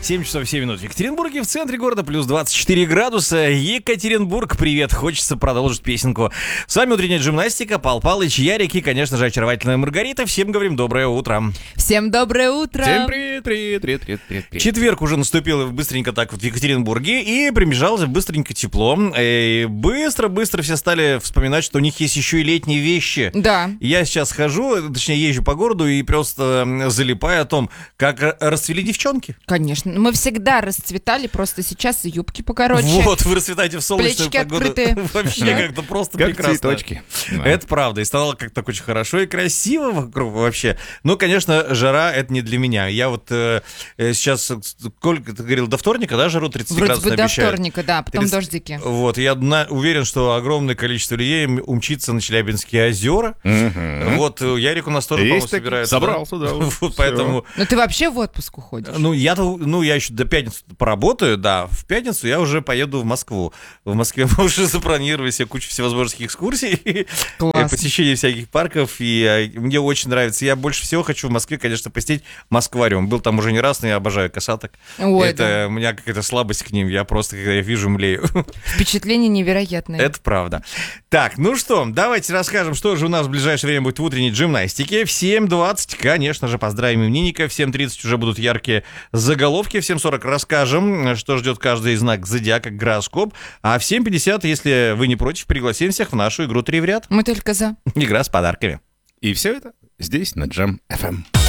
7 часов 7 минут в Екатеринбурге, в центре города, плюс 24 градуса. Екатеринбург, привет, хочется продолжить песенку. С вами утренняя гимнастика, Пал Палыч, Ярик и, конечно же, очаровательная Маргарита. Всем говорим доброе утро. Всем доброе утро. Всем привет. Четверг уже наступил быстренько так вот в Екатеринбурге, и примежалось быстренько тепло. И быстро все стали вспоминать, что у них есть еще и летние вещи. Да. Я сейчас хожу, точнее езжу по городу и просто залипаю о том, как расцвели девчонки. Конечно. Мы всегда расцветали, просто сейчас юбки покороче. Вот, вы расцветаете в солнечную Плечики погоду. открытые. Вообще Да. как-то просто Как прекрасно. цветочки. Это правда. И стало как-то так очень хорошо и красиво вокруг вообще. Ну, конечно, жара — это не для меня. Я вот сейчас, сколько ты говорил, до вторника, да, жару 30 Вроде градусов бы до обещают? вторника, да, потом 30. дождики. Вот, я уверен, что огромное количество людей умчится на Челябинские озера. Вот, Ярик у нас тоже, по-моему, Есть таки. собирается. Собрался, да. Вот, Всё. поэтому... Но ты вообще в отпуск уходишь? Ну, я еще до пятницы поработаю, да. В пятницу я уже поеду в Москву. В Москве мы уже запланировали себе кучу всевозможных экскурсий, Класс. посещение всяких парков, и мне очень нравится. Я больше всего хочу в Москве, конечно, посетить Москвариум. Был там уже не раз, но я обожаю касаток. Ой, Это у меня какая-то слабость к ним. Я просто, когда я вижу, млею. Впечатление невероятное. Это правда. Так, ну что, давайте расскажем, что же у нас в ближайшее время будет в утренней гимнастике. В 7:20, конечно же, поздравим именинника. В 7:30 уже будут яркие заголовки. В 7:40 расскажем, что ждет каждый знак зодиака, гороскоп. А в 7:50, если вы не против, пригласим всех в нашу игру «Три в ряд». Мы только за. Игра с подарками. И все это здесь, на Джем FM.